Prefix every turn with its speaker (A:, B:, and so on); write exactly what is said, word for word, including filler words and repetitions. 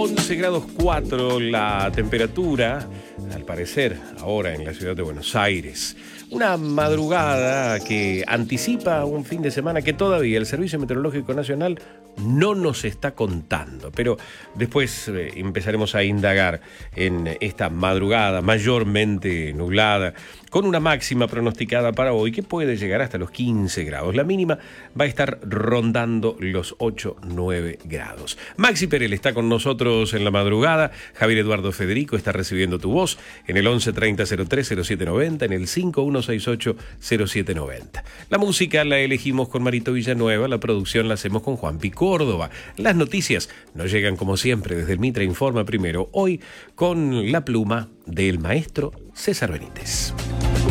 A: once grados cuatro la temperatura, al parecer, ahora en la ciudad de Buenos Aires. Una madrugada que anticipa un fin de semana que todavía el Servicio Meteorológico Nacional no nos está contando. Pero después eh, empezaremos a indagar en esta madrugada mayormente nublada, con una máxima pronosticada para hoy que puede llegar hasta los quince grados. La mínima va a estar rondando los ocho nueve grados. Maxi Perel está con nosotros en la madrugada. Javier Eduardo Federico está recibiendo tu voz en el once treinta cero tres cero siete noventa, en el cinco uno seis ocho cero siete noventa. La música la elegimos con Marito Villanueva, la producción la hacemos con Juanpi Córdoba. Las noticias nos llegan como siempre desde el Mitra Informa Primero, hoy con la pluma del maestro César Benítez.